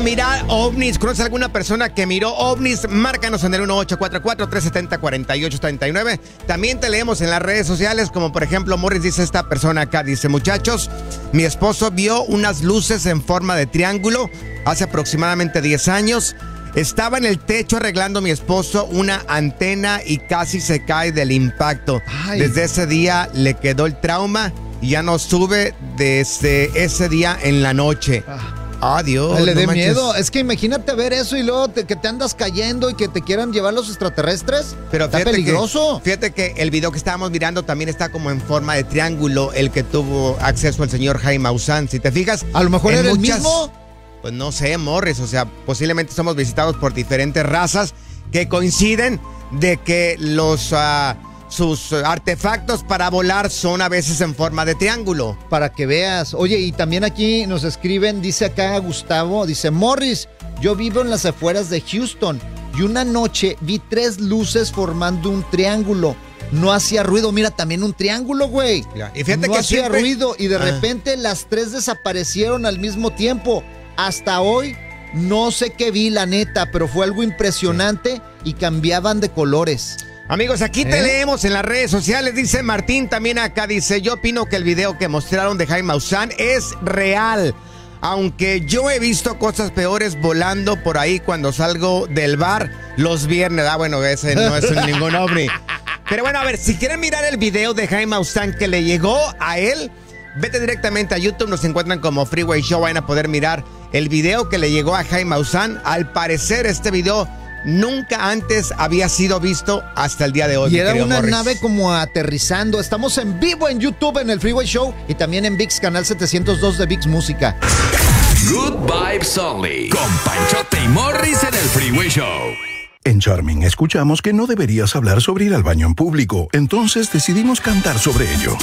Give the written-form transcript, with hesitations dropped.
mirar ovnis. ¿Conoces alguna persona que miró ovnis? Márcanos en el 1844-370-4839. También te leemos en las redes sociales, como por ejemplo Morris dice esta persona acá. Dice, muchachos, mi esposo vio unas luces en forma de triángulo hace aproximadamente 10 años. Estaba en el techo arreglando mi esposo una antena y casi se cae del impacto. Ay. Desde ese día le quedó el trauma y ya no sube desde ese día en la noche. Adiós. Le dé miedo. Es que imagínate ver eso y luego que te andas cayendo y que te quieran llevar los extraterrestres. Pero está peligroso. Fíjate que el video que estábamos mirando también está como en forma de triángulo, el que tuvo acceso el señor Jaime Maussan. Si te fijas, a lo mejor era el mismo. Pues no sé, Morris, o sea, posiblemente somos visitados por diferentes razas que coinciden de que sus artefactos para volar son a veces en forma de triángulo. Para que veas. Oye, y también aquí nos escriben, dice acá Gustavo, dice, Morris, yo vivo en las afueras de Houston y una noche vi 3 luces formando un triángulo. No hacía ruido, mira, también un triángulo, güey. Y fíjate no que hacía ruido y de repente las 3 desaparecieron al mismo tiempo. Hasta hoy no sé qué vi, la neta, pero fue algo impresionante y cambiaban de colores. Amigos, aquí te leemos en las redes sociales. Dice Martín también acá, dice, yo opino que el video que mostraron de Jaime Maussan es real. Aunque yo he visto cosas peores volando por ahí cuando salgo del bar los viernes. Bueno, ese no es ningún ovni. Pero bueno, a ver, si quieren mirar el video de Jaime Maussan que le llegó a él, vete directamente a YouTube, nos encuentran como Freeway Show, van a poder mirar el video que le llegó a Jaime Maussan. Al parecer este video nunca antes había sido visto hasta el día de hoy. Y era una nave como aterrizando. Estamos en vivo en YouTube en el Freeway Show y también en VIX, canal 702 de VIX Música. Good Vibes Only, con Panchote y Morris en el Freeway Show. En Charming escuchamos que no deberías hablar sobre ir al baño en público, entonces decidimos cantar sobre ello.